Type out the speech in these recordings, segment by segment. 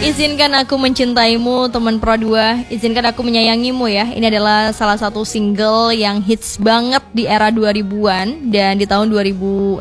Izinkan aku mencintaimu, teman Pro 2. Izinkan aku menyayangimu ya. Ini adalah salah satu single yang hits banget di era 2000-an. Dan di tahun 2015,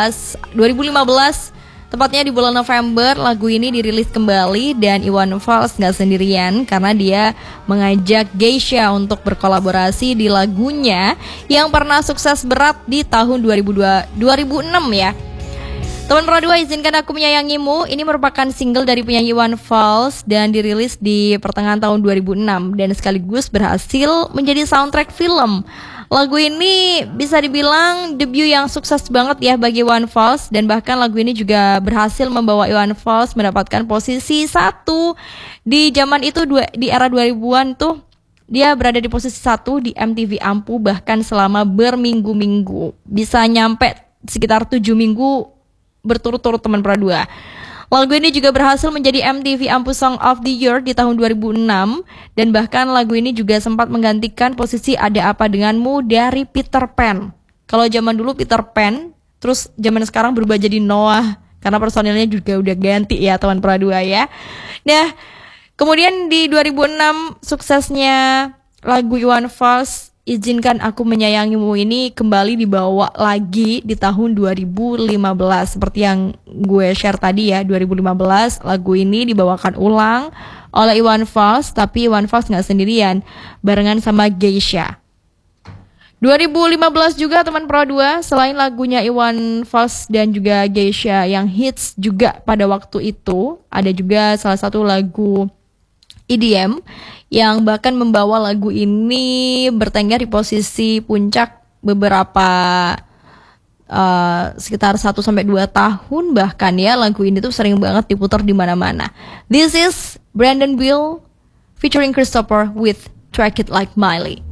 tepatnya di bulan November, lagu ini dirilis kembali. Dan Iwan Fals gak sendirian, karena dia mengajak Geisha untuk berkolaborasi di lagunya yang pernah sukses berat di tahun 2006 ya. Teman Pro 2, Izinkan Aku Menyayangimu ini merupakan single dari penyanyi Iwan Fals dan dirilis di pertengahan tahun 2006 dan sekaligus berhasil menjadi soundtrack film. Lagu ini bisa dibilang debut yang sukses banget ya bagi Iwan Fals, dan bahkan lagu ini juga berhasil membawa Iwan Fals mendapatkan posisi 1 di zaman itu, di era 2000-an tuh. Dia berada di posisi 1 di MTV Ampu bahkan selama berminggu-minggu, bisa nyampe sekitar 7 minggu berturut-turut teman Pro 2. Lagu ini juga berhasil menjadi MTV Ampu Song of the Year di tahun 2006 dan bahkan lagu ini juga sempat menggantikan posisi Ada Apa Denganmu dari Peter Pan. Kalau zaman dulu Peter Pan, terus zaman sekarang berubah jadi Noah karena personilnya juga udah ganti ya teman Pro 2 ya. Nah, kemudian di 2006 suksesnya lagu Iwan Fals Izinkan Aku Menyayangimu ini kembali dibawa lagi di tahun 2015. Seperti yang gue share tadi ya, 2015 lagu ini dibawakan ulang oleh Iwan Fals, tapi Iwan Fals gak sendirian, barengan sama Geisha. 2015 juga teman Pro 2, selain lagunya Iwan Fals dan juga Geisha yang hits juga pada waktu itu, ada juga salah satu lagu EDM yang bahkan membawa lagu ini bertengger di posisi puncak beberapa sekitar 1-2 tahun bahkan ya. Lagu ini tuh sering banget diputar di mana-mana. This is Brandon Bill featuring Christopher with Track It Like Miley.